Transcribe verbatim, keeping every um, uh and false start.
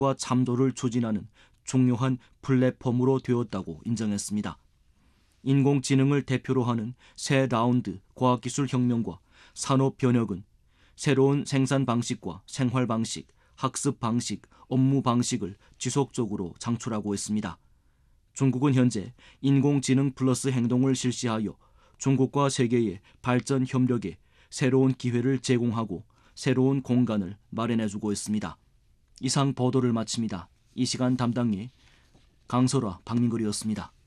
참도를 추진하는 중요한 플랫폼으로 되었다고 인정했습니다. 인공지능을 대표로 하는 새 라운드 과학기술혁명과 산업변혁은 새로운 생산 방식과 생활 방식, 학습 방식, 업무 방식을 지속적으로 창출하고 있습니다. 중국은 현재 인공지능 플러스 행동을 실시하여 중국과 세계의 발전 협력에 새로운 기회를 제공하고 새로운 공간을 마련해주고 있습니다. 이상 보도를 마칩니다. 이 시간 담당이 강설아, 박민걸이었습니다.